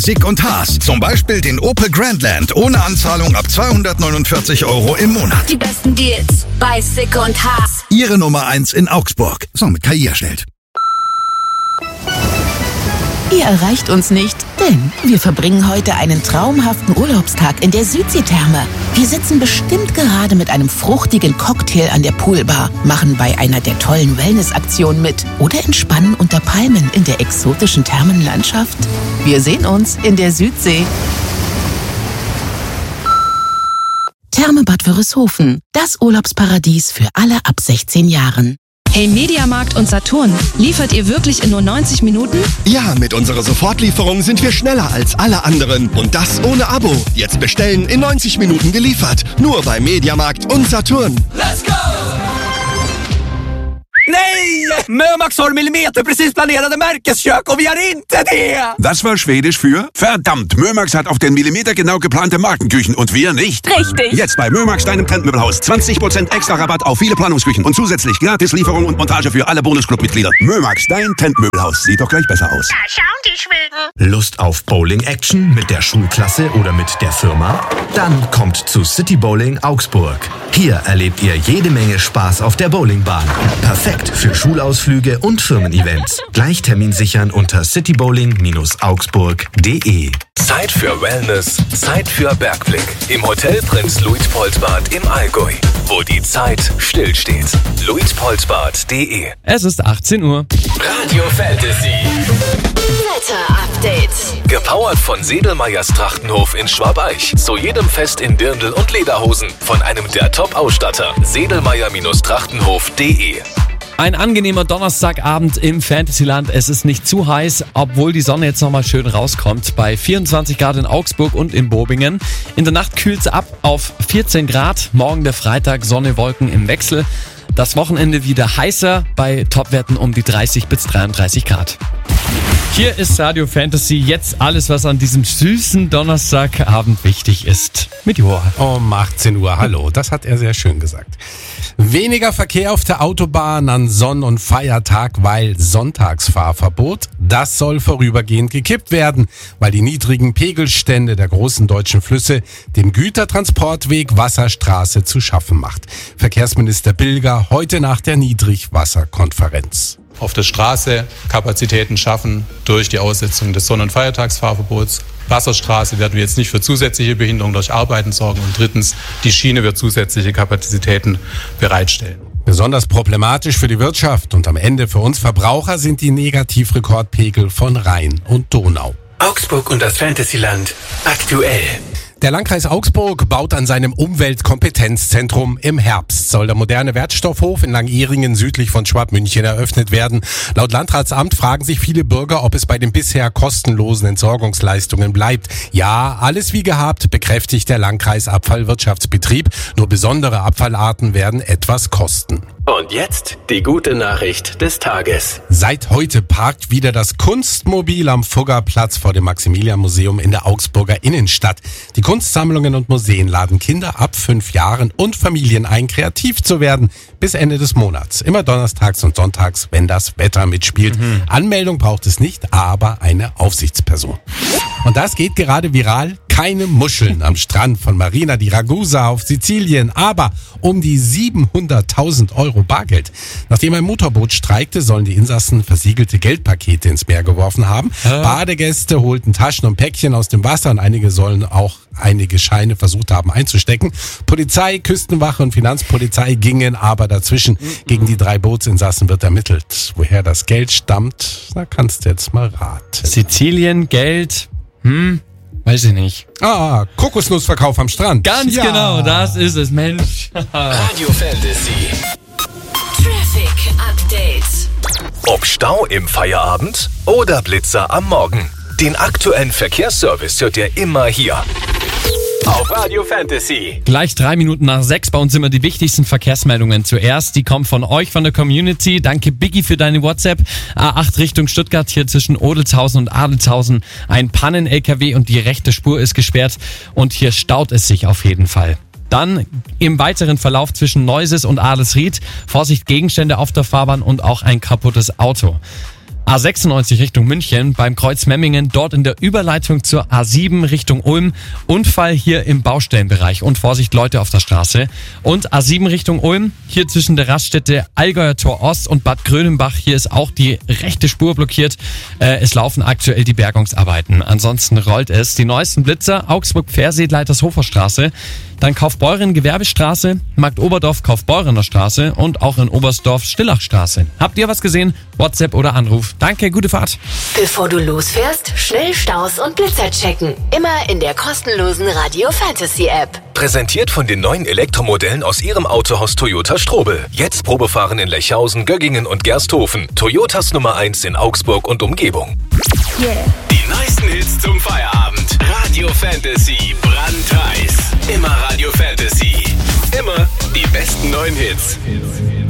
Sick und Haas. Zum Beispiel den Opel Grandland ohne Anzahlung ab 249 € im Monat. Die besten Deals bei Sick und Haas. Ihre Nummer 1 in Augsburg. So, mit KI erstellt. Ihr erreicht uns nicht, denn wir verbringen heute einen traumhaften Urlaubstag in der Südseetherme. Wir sitzen bestimmt gerade mit einem fruchtigen Cocktail an der Poolbar, machen bei einer der tollen Wellnessaktionen mit oder entspannen unter Palmen in der exotischen Thermenlandschaft. Wir sehen uns in der Südsee. Therme Bad Wörishofen, das Urlaubsparadies für alle ab 16 Jahren. Hey Mediamarkt und Saturn, liefert ihr wirklich in nur 90 Minuten? Ja, mit unserer Sofortlieferung sind wir schneller als alle anderen. Und das ohne Abo. Jetzt bestellen, in 90 Minuten geliefert. Nur bei Mediamarkt und Saturn. Let's go! Nej! Mömax har millimeterprecis planerade märkeskök och vi har inte det! Das war Schwedisch für verdammt, Mömax hat auf den Millimeter genau geplante Markenküchen und wir nicht. Richtig. Jetzt bei Mömax, deinem Trendmöbelhaus. 20% extra Rabatt auf viele Planungsküchen und zusätzlich gratis Lieferung und Montage für alle Bonusclub-Mitglieder. Mömax, dein Trendmöbelhaus. Sieht doch gleich besser aus. Da schauen die Schweden. Lust auf Bowling-Action mit der Schulklasse oder mit der Firma? Dann kommt zu City Bowling Augsburg. Hier erlebt ihr jede Menge Spaß auf der Bowlingbahn. Perfekt für Schulausflüge und Firmen-Events. Gleich Termin sichern unter citybowling-augsburg.de. Zeit für Wellness, Zeit für Bergblick. Im Hotel Prinz Luitpoldbad im Allgäu, wo die Zeit stillsteht. luitpoldbad.de. Es ist 18 Uhr. Radio Fantasy. Wetter-Update. Gepowert von Sedelmeyers Trachtenhof in Schwabeich. Zu jedem Fest in Dirndl und Lederhosen. Von einem der Top-Ausstatter. Sedelmeyer-Trachtenhof.de. Ein angenehmer Donnerstagabend im Fantasyland. Es ist nicht zu heiß, obwohl die Sonne jetzt nochmal schön rauskommt. Bei 24 Grad in Augsburg und in Bobingen. In der Nacht kühlt es ab auf 14 Grad. Morgen der Freitag, Sonne, Wolken im Wechsel. Das Wochenende wieder heißer, bei Topwerten um die 30 bis 33 Grad. Hier ist Radio Fantasy, jetzt alles, was an diesem süßen Donnerstagabend wichtig ist. Mit Johann. Um 18 Uhr, hallo, das hat er sehr schön gesagt. Weniger Verkehr auf der Autobahn an Sonn- und Feiertag, weil Sonntagsfahrverbot. Das soll vorübergehend gekippt werden, weil die niedrigen Pegelstände der großen deutschen Flüsse dem Gütertransportweg Wasserstraße zu schaffen macht. Verkehrsminister Bilger heute nach der Niedrigwasserkonferenz. Auf der Straße Kapazitäten schaffen durch die Aussetzung des Sonn- und Feiertagsfahrverbots. Wasserstraße werden wir jetzt nicht für zusätzliche Behinderung durch Arbeiten sorgen. Und drittens, die Schiene wird zusätzliche Kapazitäten bereitstellen. Besonders problematisch für die Wirtschaft und am Ende für uns Verbraucher sind die Negativrekordpegel von Rhein und Donau. Augsburg und das Fantasyland aktuell. Der Landkreis Augsburg baut an seinem Umweltkompetenzzentrum. Im Herbst soll der moderne Wertstoffhof in Langehringen südlich von Schwabmünchen eröffnet werden. Laut Landratsamt fragen sich viele Bürger, ob es bei den bisher kostenlosen Entsorgungsleistungen bleibt. Ja, alles wie gehabt, bekräftigt der Landkreisabfallwirtschaftsbetrieb. Nur besondere Abfallarten werden etwas kosten. Und jetzt die gute Nachricht des Tages. Seit heute parkt wieder das Kunstmobil am Fuggerplatz vor dem Maximilian-Museum in der Augsburger Innenstadt. Die Kunstsammlungen und Museen laden Kinder ab 5 Jahren und Familien ein, kreativ zu werden bis Ende des Monats. Immer donnerstags und sonntags, wenn das Wetter mitspielt. Anmeldung braucht es nicht, aber eine Aufsichtsperson. Und das geht gerade viral. Keine Muscheln am Strand von Marina di Ragusa auf Sizilien, aber um die 700.000 € Bargeld. Nachdem ein Motorboot streikte, sollen die Insassen versiegelte Geldpakete ins Meer geworfen haben. Badegäste holten Taschen und Päckchen aus dem Wasser und einige sollen auch einige Scheine versucht haben einzustecken. Polizei, Küstenwache und Finanzpolizei gingen aber dazwischen. Gegen die 3 Bootsinsassen wird ermittelt. Woher das Geld stammt, da kannst du jetzt mal raten. Sizilien, Geld, weiß ich nicht. Kokosnussverkauf am Strand. Ganz genau, das ist es, Mensch. Radio Fantasy. Traffic Update. Ob Stau im Feierabend oder Blitzer am Morgen. Den aktuellen Verkehrsservice hört ihr immer hier. Auf Radio Fantasy. Gleich 3 Minuten nach 6 bei uns immer die wichtigsten Verkehrsmeldungen zuerst. Die kommen von euch, von der Community. Danke Biggie für deine WhatsApp. A8 Richtung Stuttgart, hier zwischen Odelshausen und Adelshausen. Ein Pannen-LKW und die rechte Spur ist gesperrt. Und hier staut es sich auf jeden Fall. Dann im weiteren Verlauf zwischen Neuses und Adelsried. Vorsicht, Gegenstände auf der Fahrbahn und auch ein kaputtes Auto. A96 Richtung München beim Kreuz Memmingen, dort in der Überleitung zur A7 Richtung Ulm. Unfall hier im Baustellenbereich und Vorsicht Leute auf der Straße. Und A7 Richtung Ulm, hier zwischen der Raststätte Allgäuer Tor Ost und Bad Grönenbach, hier ist auch die rechte Spur blockiert. Es laufen aktuell die Bergungsarbeiten. Ansonsten rollt es. Die neuesten Blitzer, Augsburg-Pfersee, Leitershofer Straße. Dann Kaufbeuren Gewerbestraße, Markt Oberdorf Kaufbeurener Straße und auch in Oberstdorf Stillachstraße. Habt ihr was gesehen? WhatsApp oder Anruf. Danke, gute Fahrt. Bevor du losfährst, schnell Staus und Blitzer checken. Immer in der kostenlosen Radio Fantasy App. Präsentiert von den neuen Elektromodellen aus Ihrem Autohaus Toyota Strobel. Jetzt Probefahren in Lechhausen, Göggingen und Gersthofen. Toyotas Nummer 1 in Augsburg und Umgebung. Yeah. Die neuesten Hits zum Feierabend. Radio Fantasy, brandheiß. Immer Radio Fantasy. Immer die besten neuen Hits.